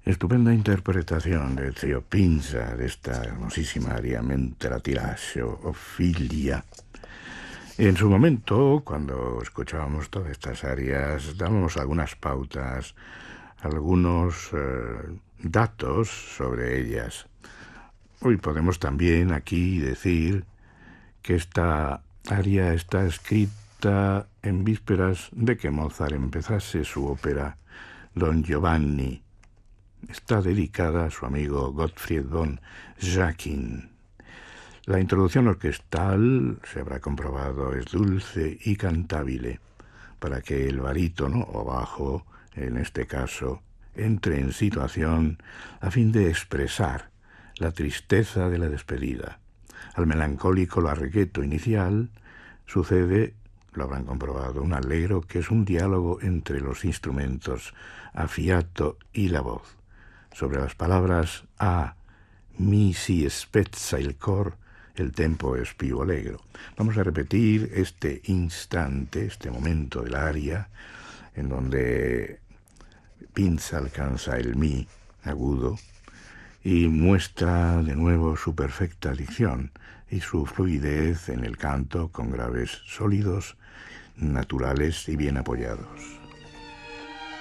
Estupenda interpretación de Zio Pinza de esta hermosísima aria Mentre ti lascio, Ofilia. En su momento, cuando escuchábamos todas estas arias, dábamos algunas pautas, algunos datos sobre ellas. Hoy podemos también aquí decir que esta aria está escrita en vísperas de que Mozart empezase su ópera Don Giovanni. Está dedicada a su amigo Gottfried von Jacquin. La introducción orquestal, se habrá comprobado, es dulce y cantable, para que el barítono, o bajo, en este caso, entre en situación a fin de expresar la tristeza de la despedida. Al melancólico largueto inicial sucede, lo habrán comprobado, un allegro que es un diálogo entre los instrumentos a fiato y la voz. Sobre las palabras a mi si spezza il cor, el tempo es più allegro. Vamos a repetir este instante, este momento del aria, en donde Pinza alcanza el mi agudo y muestra de nuevo su perfecta dicción y su fluidez en el canto con graves sólidos, naturales y bien apoyados.